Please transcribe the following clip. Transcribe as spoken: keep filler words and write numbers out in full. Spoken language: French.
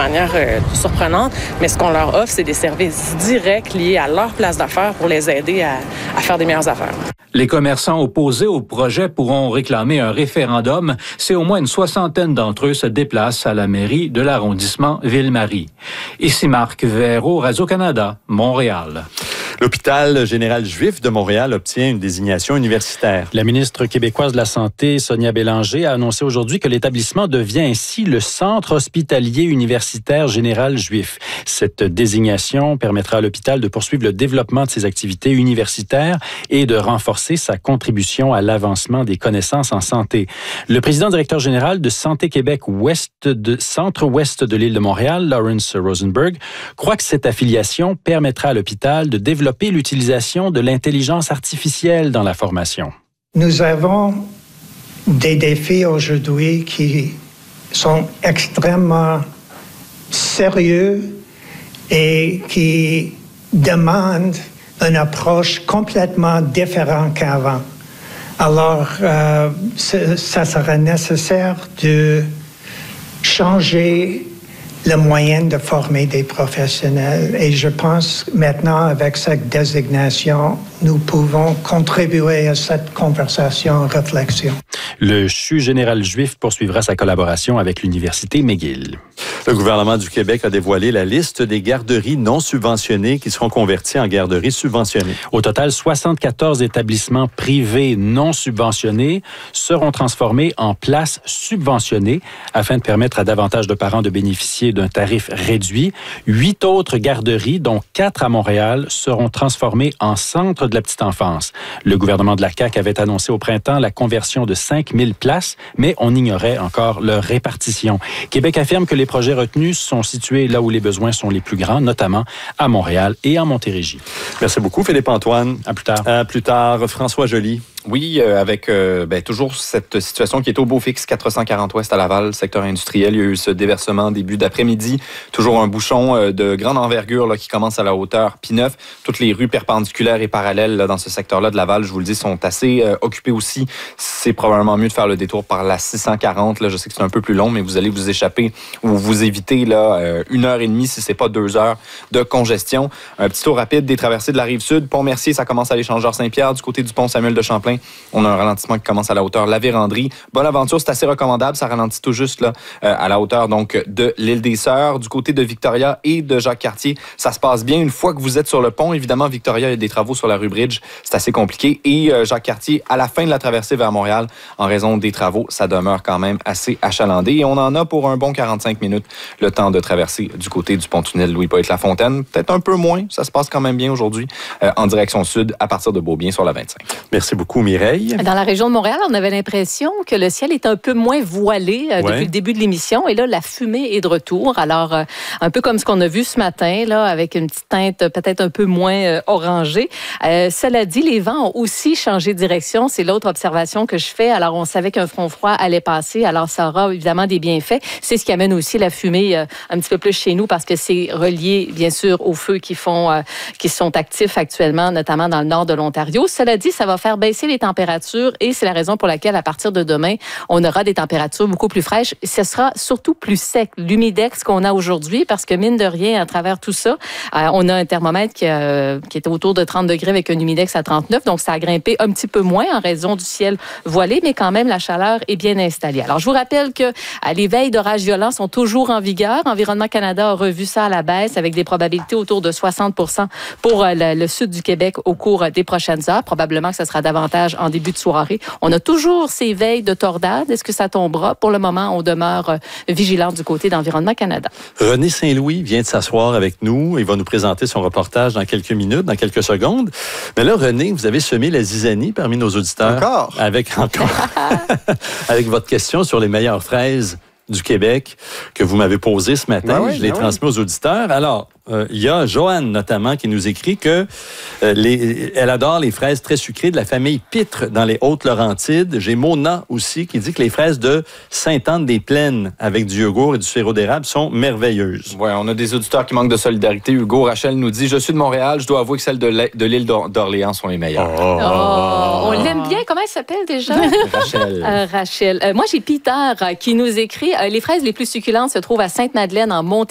manière euh, surprenante, mais ce qu'on leur offre, c'est des services directs liés à leur place d'affaires pour les aider à, à faire des meilleures affaires. Les commerçants opposés au projet pourront réclamer un référendum. C'est au moins une soixantaine d'entre eux se déplacent à la mairie de l'arrondissement Ville-Marie. Ici Marc Véro, Radio-Canada, Montréal. L'hôpital général juif de Montréal obtient une désignation universitaire. La ministre québécoise de la Santé, Sonia Bélanger, a annoncé aujourd'hui que l'établissement devient ainsi le Centre hospitalier universitaire général juif. Cette désignation permettra à l'hôpital de poursuivre le développement de ses activités universitaires et de renforcer sa contribution à l'avancement des connaissances en santé. Le président directeur général de Santé Québec Ouest de Centre-Ouest de l'île de Montréal, Lawrence Rosenberg, croit que cette affiliation permettra à l'hôpital de développer l'utilisation de l'intelligence artificielle dans la formation. Nous avons des défis aujourd'hui qui sont extrêmement sérieux et qui demandent une approche complètement différente qu'avant. Alors, euh, ça sera nécessaire de changer le moyen de former des professionnels. Et je pense maintenant, avec cette désignation, nous pouvons contribuer à cette conversation, réflexion. Le C H U général juif poursuivra sa collaboration avec l'Université McGill. Le gouvernement du Québec a dévoilé la liste des garderies non subventionnées qui seront converties en garderies subventionnées. Au total, soixante-quatorze établissements privés non subventionnés seront transformés en places subventionnées afin de permettre à davantage de parents de bénéficier d'un tarif réduit. Huit autres garderies, dont quatre à Montréal, seront transformées en centres de la petite enfance. Le gouvernement de la C A Q avait annoncé au printemps la conversion de cinq mille places, mais on ignorait encore leur répartition. Québec affirme que les projets retenus sont situés là où les besoins sont les plus grands, notamment à Montréal et en Montérégie. Merci beaucoup, Philippe-Antoine. À plus tard. À plus tard, François Joly. Oui, euh, avec euh, ben, toujours cette situation qui est au Beaufix, quatre cent quarante Ouest à Laval, secteur industriel. Il y a eu ce déversement début d'après-midi. Toujours un bouchon euh, de grande envergure là, qui commence à la hauteur P neuf. Toutes les rues perpendiculaires et parallèles là, dans ce secteur-là de Laval, je vous le dis, sont assez euh, occupées aussi. C'est probablement mieux de faire le détour par la six cent quarante. Là. Je sais que c'est un peu plus long, mais vous allez vous échapper ou vous éviter là, euh, une heure et demie, si c'est pas deux heures de congestion. Un petit tour rapide des traversées de la Rive-Sud. Pont-Mercier, ça commence à l'échangeur Saint-Pierre. Du côté du pont Samuel de Champlain, on a un ralentissement qui commence à la hauteur La Vérandrie. Bonaventure, c'est assez recommandable. Ça ralentit tout juste là, euh, à la hauteur donc de l'île des Sœurs. Du côté de Victoria et de Jacques-Cartier, ça se passe bien. Une fois que vous êtes sur le pont, évidemment, Victoria, il y a des travaux sur la rue Bridge. C'est assez compliqué. Et euh, Jacques-Cartier, à la fin de la traversée vers Montréal, en raison des travaux, ça demeure quand même assez achalandé. Et on en a pour un bon quarante-cinq minutes le temps de traverser du côté du pont-tunnel Louis-Poët-Lafontaine. Peut-être un peu moins. Ça se passe quand même bien aujourd'hui euh, en direction sud à partir de Beaubien sur la vingt-cinq. Merci beaucoup, Mireille. Dans la région de Montréal, on avait l'impression que le ciel est un peu moins voilé euh, ouais. depuis le début de l'émission. Et là, la fumée est de retour. Alors, euh, un peu comme ce qu'on a vu ce matin, là, avec une petite teinte peut-être un peu moins euh, orangée. Euh, cela dit, les vents ont aussi changé de direction. C'est l'autre observation que je fais. Alors, on savait qu'un front froid allait passer. Alors, ça aura évidemment des bienfaits. C'est ce qui amène aussi la fumée euh, un petit peu plus chez nous parce que c'est relié, bien sûr, aux feux qui font, euh, qui sont actifs actuellement, notamment dans le nord de l'Ontario. Cela dit, ça va faire baisser les températures et c'est la raison pour laquelle, à partir de demain, on aura des températures beaucoup plus fraîches. Ce sera surtout plus sec, l'humidex qu'on a aujourd'hui, parce que, mine de rien, à travers tout ça, euh, on a un thermomètre qui, euh, qui est autour de trente degrés avec un humidex à trente-neuf, donc ça a grimpé un petit peu moins en raison du ciel voilé, mais quand même, la chaleur est bien installée. Alors, je vous rappelle que euh, les veilles d'orages violents sont toujours en vigueur. Environnement Canada a revu ça à la baisse avec des probabilités autour de soixante pour cent pour euh, le, le sud du Québec au cours des prochaines heures. Probablement que ce sera davantage en début de soirée. On a toujours ces veilles de tornades. Est-ce que ça tombera? Pour le moment, on demeure vigilant du côté d'Environnement Canada. René Saint-Louis vient de s'asseoir avec nous. Il va nous présenter son reportage dans quelques minutes, dans quelques secondes. Mais là, René, vous avez semé la zizanie parmi nos auditeurs. Encore? Avec encore. avec votre question sur les meilleures fraises du Québec que vous m'avez posée ce matin. Ben oui, je l'ai ben transmis oui. aux auditeurs. Alors, euh, il y a Joanne, notamment, qui nous écrit que euh, les, elle adore les fraises très sucrées de la famille Pitre dans les Hautes-Laurentides. J'ai Mona aussi qui dit que les fraises de Sainte-Anne-des-Plaines avec du yogourt et du sirop d'érable sont merveilleuses. Oui, on a des auditeurs qui manquent de solidarité. Hugo Rachel nous dit « Je suis de Montréal, je dois avouer que celles de l'île d'Orléans sont les meilleures. Oh. » Oh, on l'aime bien. Comment elle s'appelle déjà? Rachel. Euh, Rachel. Euh, moi, j'ai Peter euh, qui nous écrit euh, « Les fraises les plus succulentes se trouvent à Sainte-Madeleine en Montérégie.